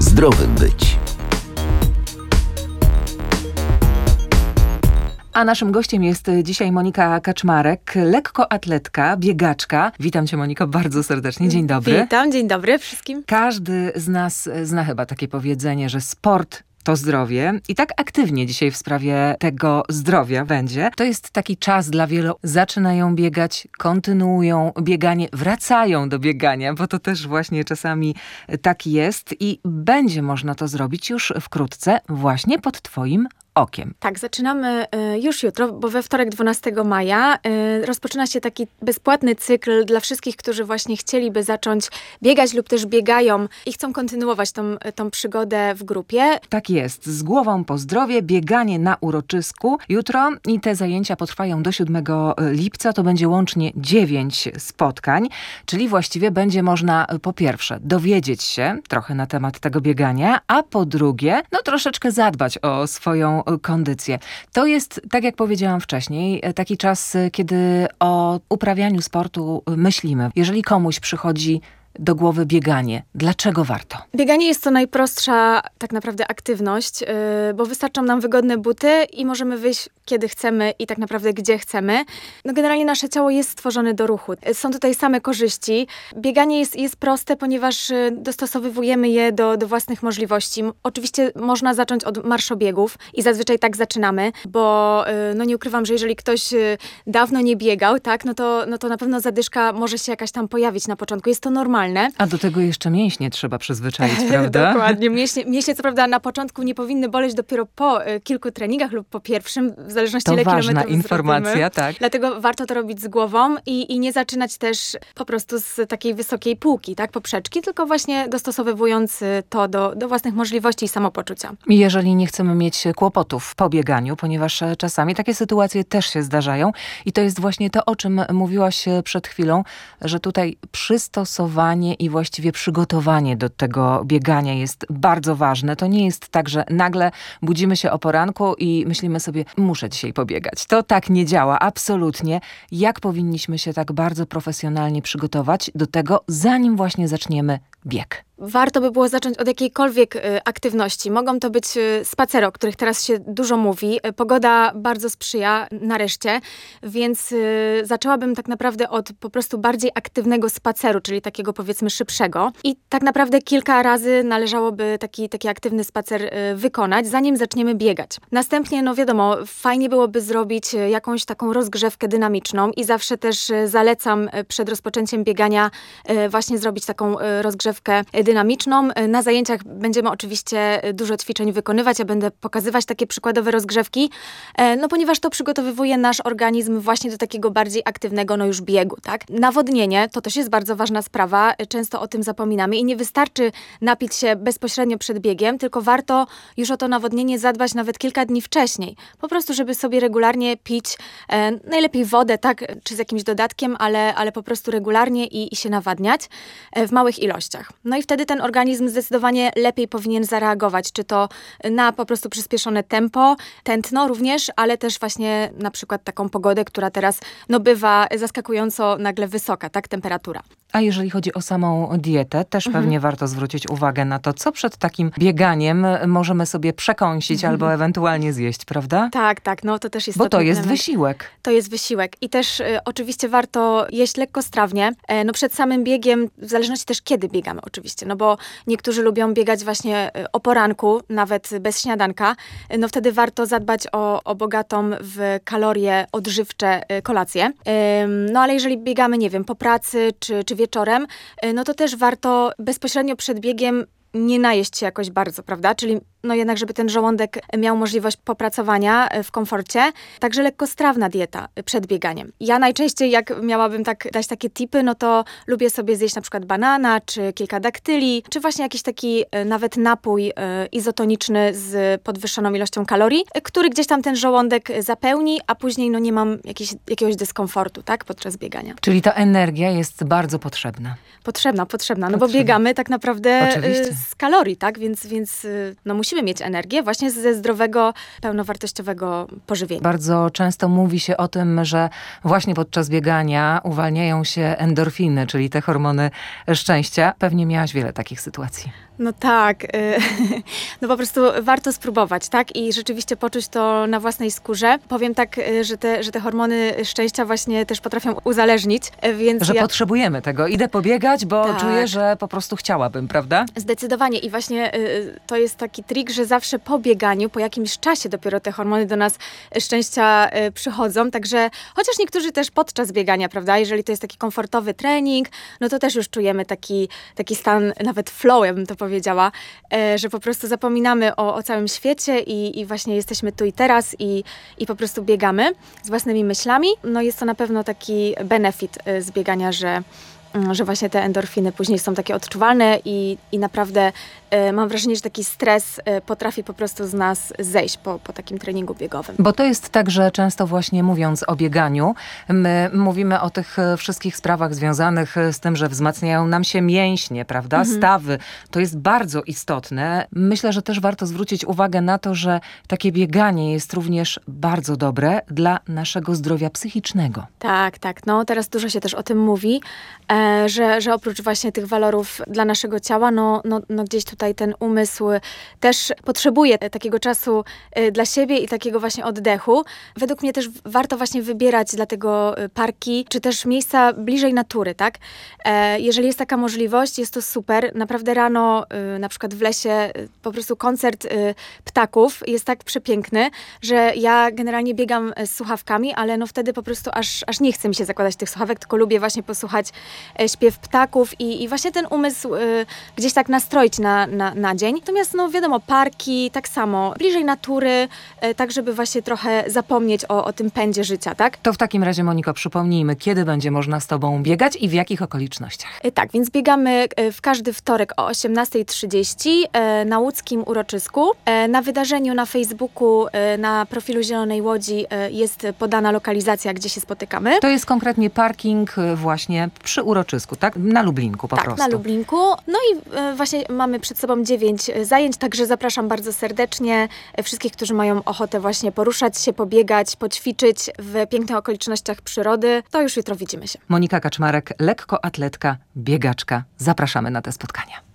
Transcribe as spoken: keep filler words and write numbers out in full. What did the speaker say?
zdrowym być. A naszym gościem jest dzisiaj Monika Kaczmarek, lekkoatletka, biegaczka. Witam cię, Moniko, bardzo serdecznie. Dzień dobry. Witam, dzień dobry wszystkim. Każdy z nas zna chyba takie powiedzenie, że sport to zdrowie. I tak aktywnie dzisiaj w sprawie tego zdrowia będzie. To jest taki czas dla wielu. Zaczynają biegać, kontynuują bieganie, wracają do biegania, bo to też właśnie czasami tak jest. I będzie można to zrobić już wkrótce właśnie pod twoim okiem. Tak, zaczynamy już jutro, bo we wtorek dwunastego maja rozpoczyna się taki bezpłatny cykl dla wszystkich, którzy właśnie chcieliby zacząć biegać lub też biegają i chcą kontynuować tą, tą przygodę w grupie. Tak jest. Z głową po zdrowie, bieganie na uroczysku jutro i te zajęcia potrwają do siódmego lipca. To będzie łącznie dziewięć spotkań, czyli właściwie będzie można po pierwsze dowiedzieć się trochę na temat tego biegania, a po drugie, no troszeczkę zadbać o swoją kondycję. To jest, tak jak powiedziałam wcześniej, taki czas, kiedy o uprawianiu sportu myślimy. Jeżeli komuś przychodzi do głowy bieganie, dlaczego warto? Bieganie jest to najprostsza tak naprawdę aktywność, yy, bo wystarczą nam wygodne buty i możemy wyjść kiedy chcemy i tak naprawdę gdzie chcemy. No generalnie nasze ciało jest stworzone do ruchu. Są tutaj same korzyści. Bieganie jest, jest proste, ponieważ dostosowujemy je do, do własnych możliwości. Oczywiście można zacząć od marszobiegów i zazwyczaj tak zaczynamy, bo yy, no nie ukrywam, że jeżeli ktoś yy, dawno nie biegał, tak, no to, no to na pewno zadyszka może się jakaś tam pojawić na początku. Jest to normalne. A do tego jeszcze mięśnie trzeba przyzwyczaić, prawda? Dokładnie. Mięśnie, mięśnie co prawda na początku nie powinny boleć dopiero po y, kilku treningach lub po pierwszym, w zależności to ile ważna kilometrów informacja, zrobimy. tak. Dlatego warto to robić z głową i, i nie zaczynać też po prostu z takiej wysokiej półki, tak, poprzeczki, tylko właśnie dostosowując to do, do własnych możliwości i samopoczucia. I jeżeli nie chcemy mieć kłopotów po bieganiu, ponieważ czasami takie sytuacje też się zdarzają i to jest właśnie to, o czym mówiłaś przed chwilą, że tutaj przystosowanie i właściwie przygotowanie do tego biegania jest bardzo ważne. To nie jest tak, że nagle budzimy się o poranku i myślimy sobie, muszę dzisiaj pobiegać. To tak nie działa, absolutnie. Jak powinniśmy się tak bardzo profesjonalnie przygotować do tego, zanim właśnie zaczniemy bieg? Warto by było zacząć od jakiejkolwiek y, aktywności. Mogą to być y, spacery, o których teraz się dużo mówi. Y, pogoda bardzo sprzyja nareszcie, więc y, zaczęłabym tak naprawdę od po prostu bardziej aktywnego spaceru, czyli takiego powiedzmy szybszego. I tak naprawdę kilka razy należałoby taki, taki aktywny spacer y, wykonać, zanim zaczniemy biegać. Następnie, no wiadomo, fajnie byłoby zrobić y, jakąś taką rozgrzewkę dynamiczną i zawsze też y, zalecam y, przed rozpoczęciem biegania y, właśnie zrobić taką y, rozgrzewkę y, dynamiczną. Na zajęciach będziemy oczywiście dużo ćwiczeń wykonywać. Ja będę pokazywać takie przykładowe rozgrzewki, no ponieważ to przygotowywuje nasz organizm właśnie do takiego bardziej aktywnego, no już biegu, tak? Nawodnienie to też jest bardzo ważna sprawa. Często o tym zapominamy i nie wystarczy napić się bezpośrednio przed biegiem, tylko warto już o to nawodnienie zadbać nawet kilka dni wcześniej. Po prostu, żeby sobie regularnie pić e, najlepiej wodę, tak? Czy z jakimś dodatkiem, ale, ale po prostu regularnie i, i się nawadniać e, w małych ilościach. No i wtedy ten organizm zdecydowanie lepiej powinien zareagować, czy to na po prostu przyspieszone tempo, tętno również, ale też właśnie na przykład taką pogodę, która teraz no bywa zaskakująco nagle wysoka, tak, temperatura. A jeżeli chodzi o samą dietę, też mhm. pewnie warto zwrócić uwagę na to, co przed takim bieganiem możemy sobie przekąsić mhm. albo ewentualnie zjeść, prawda? Tak, tak, no to też jest Bo to jest element. wysiłek. To jest wysiłek i też y, oczywiście warto jeść lekkostrawnie, e, no przed samym biegiem, w zależności też kiedy biegamy oczywiście, no bo niektórzy lubią biegać właśnie o poranku, nawet bez śniadanka, no wtedy warto zadbać o, o bogatą w kalorie odżywcze kolację. No ale jeżeli biegamy, nie wiem, po pracy czy, czy wieczorem, no to też warto bezpośrednio przed biegiem nie najeść się jakoś bardzo, prawda? Czyli no jednak, żeby ten żołądek miał możliwość popracowania w komforcie. Także lekkostrawna dieta przed bieganiem. Ja najczęściej, jak miałabym tak dać takie tipy, no to lubię sobie zjeść na przykład banana, czy kilka daktyli, czy właśnie jakiś taki nawet napój izotoniczny z podwyższoną ilością kalorii, który gdzieś tam ten żołądek zapełni, a później no nie mam jakiś, jakiegoś dyskomfortu, tak, podczas biegania. Czyli ta energia jest bardzo potrzebna. Potrzebna, potrzebna, no potrzebna. Bo biegamy tak naprawdę Oczywiście. z kalorii, tak, więc, więc no musimy musimy mieć energię właśnie ze zdrowego, pełnowartościowego pożywienia. Bardzo często mówi się o tym, że właśnie podczas biegania uwalniają się endorfiny, czyli te hormony szczęścia. Pewnie miałaś wiele takich sytuacji. No tak, no po prostu warto spróbować, tak? I rzeczywiście poczuć to na własnej skórze. Powiem tak, że te, że te hormony szczęścia właśnie też potrafią uzależnić, więc Że ja... potrzebujemy tego. Idę pobiegać, bo Tak. czuję, że po prostu chciałabym, prawda? Zdecydowanie i właśnie y, to jest taki trik, że zawsze po bieganiu, po jakimś czasie dopiero te hormony do nas szczęścia y, przychodzą, także chociaż niektórzy też podczas biegania, prawda, jeżeli to jest taki komfortowy trening, no to też już czujemy taki, taki stan nawet flow, ja bym to powiedziała, y, że po prostu zapominamy o, o całym świecie i, i właśnie jesteśmy tu i teraz i, i po prostu biegamy z własnymi myślami. No jest to na pewno taki benefit y, z biegania, że że właśnie te endorfiny później są takie odczuwalne i, i naprawdę y, mam wrażenie, że taki stres y, potrafi po prostu z nas zejść po, po takim treningu biegowym. Bo to jest tak, że często właśnie mówiąc o bieganiu, my mówimy o tych wszystkich sprawach związanych z tym, że wzmacniają nam się mięśnie, prawda? Mhm. Stawy. To jest bardzo istotne. Myślę, że też warto zwrócić uwagę na to, że takie bieganie jest również bardzo dobre dla naszego zdrowia psychicznego. Tak, tak. No teraz dużo się też o tym mówi, e, że, że oprócz właśnie tych walorów dla naszego ciała, no, no, no gdzieś tutaj ten umysł też potrzebuje takiego czasu e, dla siebie i takiego właśnie oddechu. Według mnie też warto właśnie wybierać dla tego parki, czy też miejsca bliżej natury, tak? E, jeżeli jest taka możliwość, jest to super. Naprawdę rano, e, na przykład w lesie, e, po prostu koncert e, ptaków jest tak przepiękny, że ja generalnie biegam z słuchawkami, ale no wtedy po prostu aż, aż nie chce mi się zakładać tych słuchawek, tylko lubię właśnie posłuchać e, śpiew ptaków i, i właśnie ten umysł e, gdzieś tak nastroić na, na, na dzień. Natomiast no wiadomo, parki tak samo, bliżej natury, e, tak żeby właśnie trochę zapomnieć o, o tym pędzie życia, tak? To w takim razie, Moniko, przypomnijmy, kiedy będzie można z tobą biegać i w jakich okolicznościach? E, tak, więc biegamy e, w każdy wtorek o osiemnasta trzydzieści e, na łódzkim uroczysku. E, na wydarzeniu na Facebooku, e, na profilu Zielonej Łodzi e, jest podana lokalizacja, gdzie się spotykamy. To jest konkretnie parking właśnie przy uroczysku, tak? Na Lublinku po tak, prostu. Tak, na Lublinku. No i e, właśnie mamy przed sobą dziewięć zajęć, także zapraszam bardzo serdecznie e, wszystkich, którzy mają ochotę właśnie poruszać się, pobiegać, poćwiczyć w pięknych okolicznościach przyrody. To już jutro widzimy się. Monika Kaczmarek, lekkoatletka, biegaczka. Zapraszamy na te spotkania.